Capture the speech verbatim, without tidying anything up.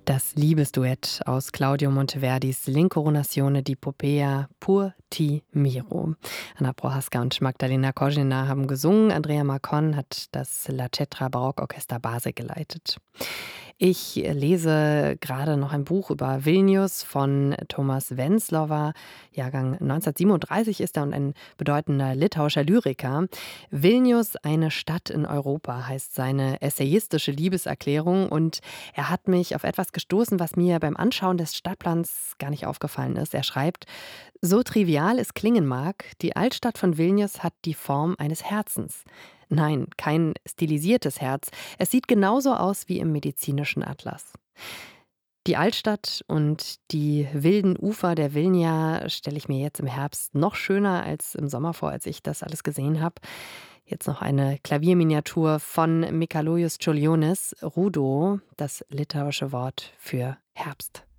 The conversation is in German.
Das Liebesduett aus Claudio Monteverdis L'Incoronazione di Popea pur ti miro. Anna Prohaska und Magdalena Kozina haben gesungen. Andrea Marcon hat das La Cetra Barockorchester Basel geleitet. Ich lese gerade noch ein Buch über Vilnius von Thomas Venclova. Jahrgang neunzehnhundertsiebenunddreißig ist er und ein bedeutender litauischer Lyriker. Vilnius, eine Stadt in Europa, heißt seine essayistische Liebeserklärung. Und er hat mich auf etwas gestoßen, was mir beim Anschauen des Stadtplans gar nicht aufgefallen ist. Er schreibt: So trivial es klingen mag, die Altstadt von Vilnius hat die Form eines Herzens. Nein, kein stilisiertes Herz. Es sieht genauso aus wie im medizinischen Atlas. Die Altstadt und die wilden Ufer der Vilnia stelle ich mir jetzt im Herbst noch schöner als im Sommer vor, als ich das alles gesehen habe. Jetzt noch eine Klavierminiatur von Mikalojus Čiurlionis, Rudo, das litauische Wort für Herbst.